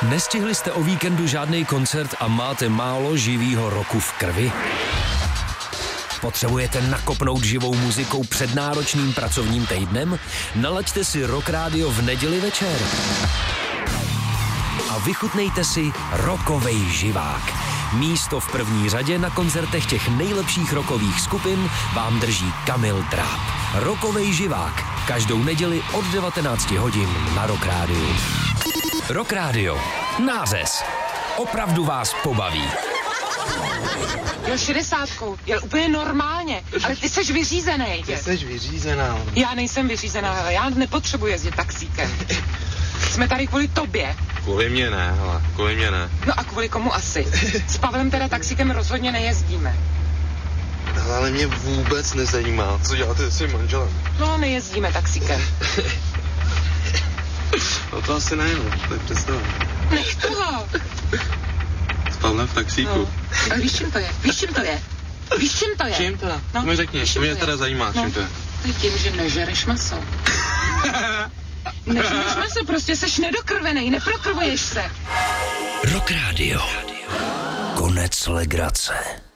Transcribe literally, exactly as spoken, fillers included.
Nestihli jste o víkendu žádný koncert a máte málo živýho roku v krvi? Potřebujete nakopnout živou muzikou před náročným pracovním týdnem? Nalaďte si Rock Radio v neděli večer. A vychutnejte si rockovej živák. Místo v první řadě na koncertech těch nejlepších rockových skupin vám drží Kamil Dráp. Rockovej živák. Každou neděli od devatenácti hodin na Rock Radio. Rock Radio. Nářez. Opravdu vás pobaví. Jel šedesátkou, jel úplně normálně, ale ty seš vyřízenej. Ty seš vyřízená. Já nejsem vyřízená, hele, já nepotřebuji jezdit taxíkem. Jsme tady kvůli tobě. Kvůli mě ne, hele, kvůli mě ne. No a kvůli komu asi? S Pavlem teda taxíkem rozhodně nejezdíme. Hele, ale mě vůbec nezajímá, co děláte se svým manželem. No, nejezdíme taxíkem. No to asi ne, no, to je představa. Nech toho. S Pavlem v taxíku. No. Ale víš, čím to je? Víš, čím to je? Víš, čím to je? Čím to je? No, to mi řekni, to mě teda zajímá, no. čím to je. To je tím, že nežereš maso. Nežereš maso, prostě seš nedokrvenej, neprokrvuješ se. Rock Radio. Konec legrace.